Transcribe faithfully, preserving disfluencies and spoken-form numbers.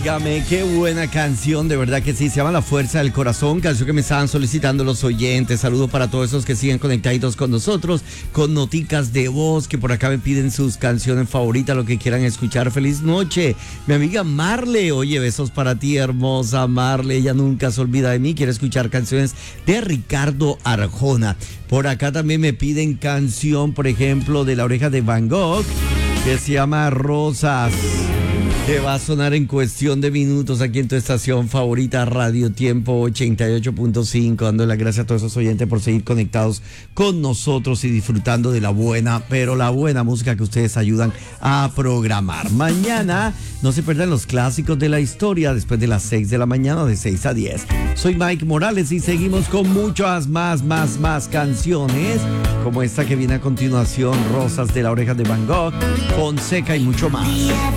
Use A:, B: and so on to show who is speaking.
A: Óigame, qué buena canción, de verdad que sí, se llama La Fuerza del Corazón, canción que me estaban solicitando los oyentes. Saludos para todos esos que siguen conectados con nosotros, con noticas de voz, que por acá me piden sus canciones favoritas, lo que quieran escuchar. Feliz noche, mi amiga Marle, oye, besos para ti, hermosa Marle, ella nunca se olvida de mí, quiere escuchar canciones de Ricardo Arjona. Por acá también me piden canción, por ejemplo, de La Oreja de Van Gogh, que se llama Rosas, que va a sonar en cuestión de minutos aquí en tu estación favorita, Radio Tiempo ochenta y ocho punto cinco, dando las gracias a todos esos oyentes por seguir conectados con nosotros y disfrutando de la buena, pero la buena música que ustedes ayudan a programar. Mañana no se pierdan los clásicos de la historia después de las seis de la mañana, de seis a diez. Soy Mike Morales y seguimos con muchas más, más, más canciones, como esta que viene a continuación, Rosas de La Oreja de Van Gogh, Fonseca y mucho más.